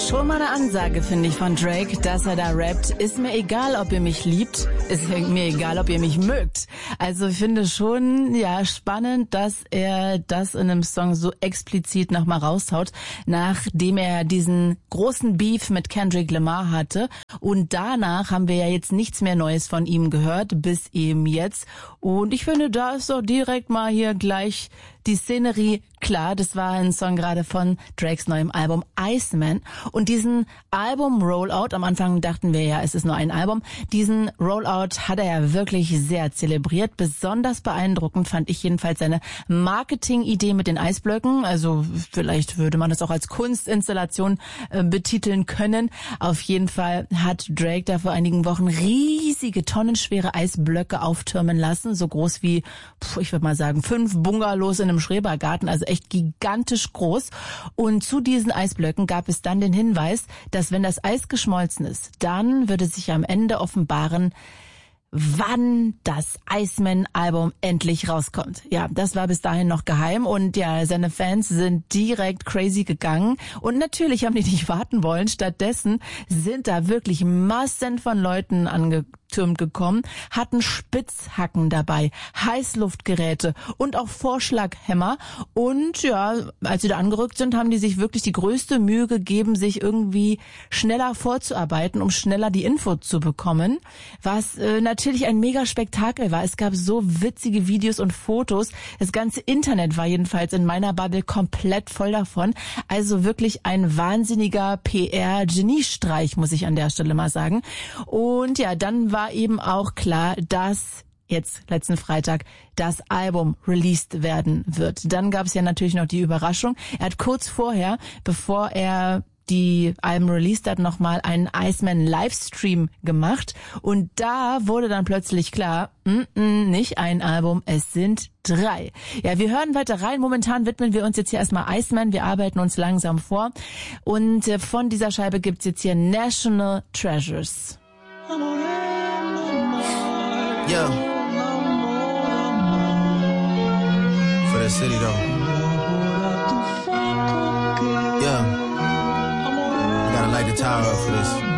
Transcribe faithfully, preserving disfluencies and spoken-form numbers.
Schon mal eine Ansage, finde ich, von Drake, dass er da rappt. Ist mir egal, ob ihr mich liebt. Ist mir egal, ob ihr mich mögt. Also ich finde schon, ja, spannend, dass er das in einem Song so explizit nochmal raushaut, nachdem er diesen großen Beef mit Kendrick Lamar hatte. Und danach haben wir ja jetzt nichts mehr Neues von ihm gehört, bis eben jetzt. Und ich finde, da ist doch direkt mal hier gleich die Szenerie klar. Das war ein Song gerade von Drakes neuem Album Iceman. Und diesen Album-Rollout, am Anfang dachten wir ja, es ist nur ein Album, diesen Rollout hat er ja wirklich sehr zelebriert. Besonders beeindruckend fand ich jedenfalls seine Marketing-Idee mit den Eisblöcken. Also vielleicht würde man das auch als Kunstinstallation äh, betiteln können. Auf jeden Fall hat Drake da vor einigen Wochen riesige, tonnenschwere Eisblöcke auftürmen lassen. So groß wie, ich würde mal sagen, fünf Bungalows in einem Schrebergarten, also echt gigantisch groß. Und zu diesen Eisblöcken gab es dann den Hinweis, dass wenn das Eis geschmolzen ist, dann würde sich am Ende offenbaren, wann das Iceman-Album endlich rauskommt. Ja, das war bis dahin noch geheim und ja, seine Fans sind direkt crazy gegangen und natürlich haben die nicht warten wollen. Stattdessen sind da wirklich Massen von Leuten angetürmt gekommen, hatten Spitzhacken dabei, Heißluftgeräte und auch Vorschlaghämmer und ja, als sie da angerückt sind, haben die sich wirklich die größte Mühe gegeben, sich irgendwie schneller vorzuarbeiten, um schneller die Info zu bekommen, was äh, natürlich ein mega Spektakel war. Es gab so witzige Videos und Fotos. Das ganze Internet war jedenfalls in meiner Bubble komplett voll davon. Also wirklich ein wahnsinniger P R-Geniestreich, muss ich an der Stelle mal sagen. Und ja, dann war eben auch klar, dass jetzt letzten Freitag das Album released werden wird. Dann gab es ja natürlich noch die Überraschung. Er hat kurz vorher, bevor er die Alben released hat, nochmal einen Iceman-Livestream gemacht. Und da wurde dann plötzlich klar, mm, mm, nicht ein Album, es sind drei. Ja, wir hören weiter rein. Momentan widmen wir uns jetzt hier erstmal Iceman. Wir arbeiten uns langsam vor. Und äh, von dieser Scheibe gibt's jetzt hier National Treasures. Yeah. For the city though. Yeah. Gotta light the tower up for this.